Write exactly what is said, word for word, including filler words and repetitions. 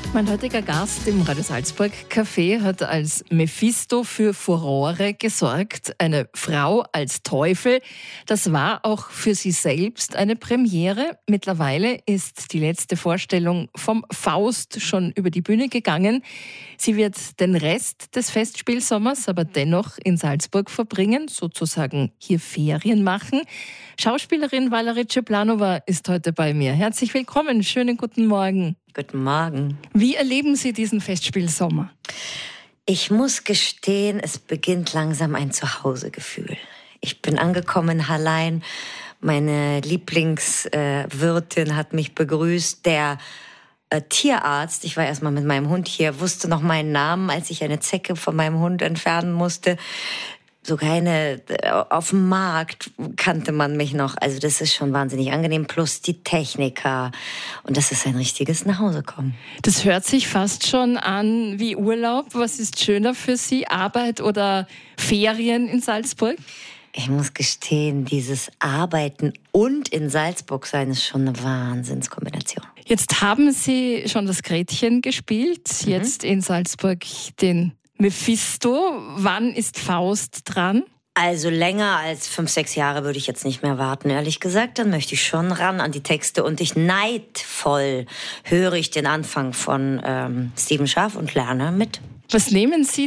Mein heutiger Gast im Radio Salzburg Café hat als Mephisto für Furore gesorgt. Eine Frau als Teufel. Das war auch für sie selbst eine Premiere. Mittlerweile ist die letzte Vorstellung vom Faust schon über die Bühne gegangen. Sie wird den Rest des Festspielsommers aber dennoch in Salzburg verbringen, sozusagen hier Ferien machen. Schauspielerin Valerie Czeplanova ist heute bei mir. Herzlich willkommen, schönen guten Morgen. Guten Morgen. Wie erleben Sie diesen Festspielsommer? Ich muss gestehen, es beginnt langsam ein Zuhausegefühl. Ich bin angekommen in Hallein. Meine Lieblingswirtin äh, hat mich begrüßt. Der äh, Tierarzt, ich war erstmal mit meinem Hund hier, wusste noch meinen Namen, als ich eine Zecke von meinem Hund entfernen musste. Sogar eine, auf dem Markt kannte man mich noch. Also das ist schon wahnsinnig angenehm. Plus die Techniker. Und das ist ein richtiges Nachhausekommen. Das hört sich fast schon an wie Urlaub. Was ist schöner für Sie, Arbeit oder Ferien in Salzburg? Ich muss gestehen, dieses Arbeiten und in Salzburg sein ist schon eine Wahnsinnskombination. Jetzt haben Sie schon das Gretchen gespielt. Mhm. Jetzt in Salzburg den Mephisto. Wann ist Faust dran? Also länger als fünf, sechs Jahre würde ich jetzt nicht mehr warten, ehrlich gesagt. Dann möchte ich schon ran an die Texte und ich neidvoll höre ich den Anfang von ähm, Steven Schaff und lerne mit. Was nehmen Sie